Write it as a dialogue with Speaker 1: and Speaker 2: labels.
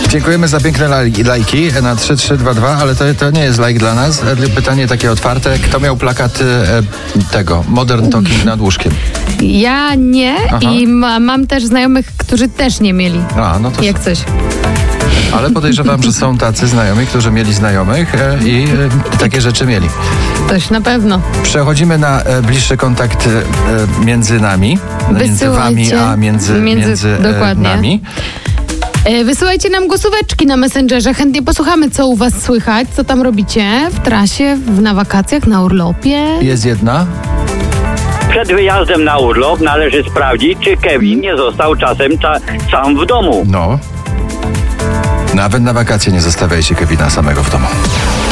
Speaker 1: Dziękujemy za piękne lajki na 3322, ale to nie jest lajk dla nas. Pytanie takie otwarte. Kto miał plakat tego Modern Talking nad łóżkiem?
Speaker 2: Ja nie. Aha. I mam też znajomych, którzy też nie mieli.
Speaker 1: No to
Speaker 2: jak coś.
Speaker 1: Ale podejrzewam, że są tacy znajomi, którzy mieli znajomych i takie rzeczy mieli.
Speaker 2: Toś na pewno.
Speaker 1: Przechodzimy na bliższy kontakt między nami. Między wami, a między nami.
Speaker 2: Wysyłajcie nam głosóweczki na Messengerze. Chętnie posłuchamy, co u was słychać, co tam robicie w trasie, na wakacjach, na urlopie.
Speaker 1: Jest jedna.
Speaker 3: Przed wyjazdem na urlop należy sprawdzić, czy Kevin nie został czasem sam w domu.
Speaker 1: No. Nawet na wakacje nie zostawiajcie Kevina samego w domu.